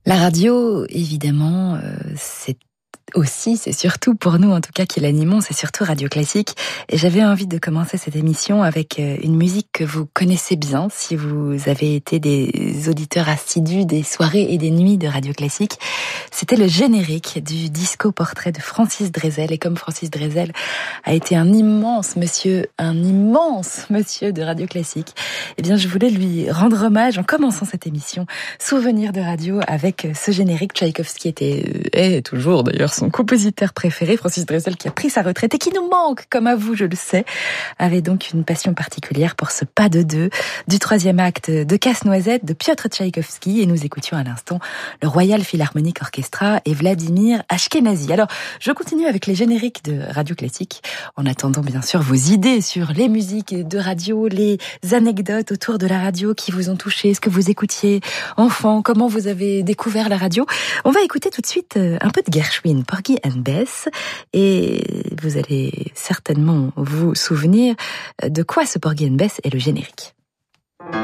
La radio, évidemment, c'est surtout pour nous, en tout cas, qui l'animons, c'est surtout Radio Classique. Et j'avais envie de commencer cette émission avec une musique que vous connaissez bien, si vous avez été des auditeurs assidus des soirées et des nuits de Radio Classique. C'était le générique du disco portrait de Francis Drezel. Et comme Francis Drezel a été un immense monsieur de Radio Classique, eh bien, je voulais lui rendre hommage en commençant cette émission Souvenir de radio avec ce générique. Tchaïkovski est toujours d'ailleurs son compositeur préféré. Francis Drezel, qui a pris sa retraite et qui nous manque, comme à vous, je le sais, avait donc une passion particulière pour ce pas de deux du troisième acte de Casse-Noisette de Piotr Tchaïkovski. Et nous écoutions à l'instant le Royal Philharmonic Orchestra et Vladimir Ashkenazy. Alors, je continue avec les génériques de Radio Classique, en attendant bien sûr vos idées sur les musiques de radio, les anecdotes autour de la radio qui vous ont touché, ce que vous écoutiez enfant, comment vous avez découvert la radio. On va écouter tout de suite un peu de Gershwin, Porgy and Bess, et vous allez certainement vous souvenir de quoi ce Porgy and Bess est le générique.